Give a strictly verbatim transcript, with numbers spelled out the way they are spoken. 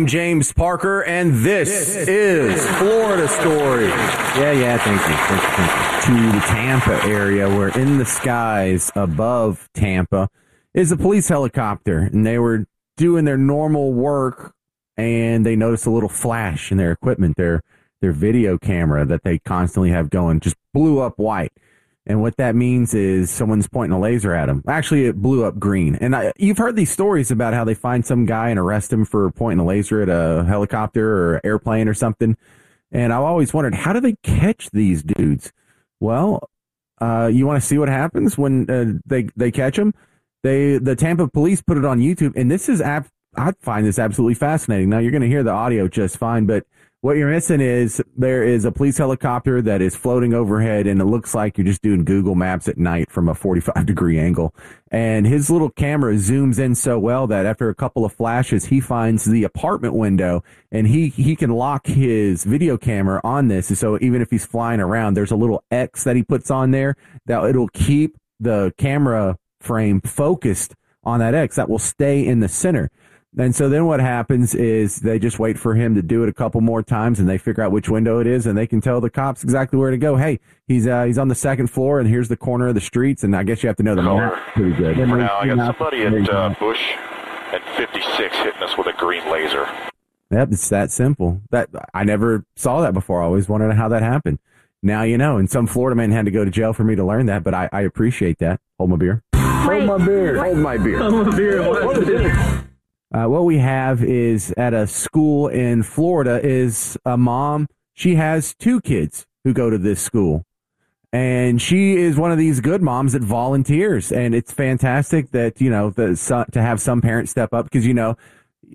James Parker, and this, this is Florida Story. Yeah, yeah, thank you. Thank you, thank you. To the Tampa area, where in the skies above Tampa is a police helicopter, and they were doing their normal work, and they noticed a little flash in their equipment. Their their video camera that they constantly have going just blew up white. And what that means is someone's pointing a laser at him. Actually, it blew up green. And I, you've heard these stories about how they find some guy and arrest him for pointing a laser at a helicopter or airplane or something. And I've always wondered, how do they catch these dudes? Well, uh, you want to see what happens when uh, they they catch them? They the Tampa police put it on YouTube, and this is ab- I find this absolutely fascinating. Now you're going to hear the audio just fine, but what you're missing is there is a police helicopter that is floating overhead, and it looks like you're just doing Google Maps at night from a forty-five degree angle. And his little camera zooms in so well that after a couple of flashes, he finds the apartment window, and he, he can lock his video camera on this. So even if he's flying around, there's a little X that he puts on there that it'll keep the camera frame focused on that X that will stay in the center. And so then what happens is they just wait for him to do it a couple more times, and they figure out which window it is, and they can tell the cops exactly where to go. Hey, he's uh, he's on the second floor, and here's the corner of the streets, and I guess you have to know the map pretty good. For now, I got somebody at uh, Bush and fifty-six hitting us with a green laser. Yep, it's that simple. That I never saw that before. I always wondered how that happened. Now you know, and some Florida man had to go to jail for me to learn that, but I, I appreciate that. Hold my beer. Hold my beer. Hold my beer. Hold my beer. Hold my beer. Uh, what we have is at a school in Florida is a mom. She has two kids who go to this school, and she is one of these good moms that volunteers. And it's fantastic that, you know, the, so, to have some parents step up because, you know,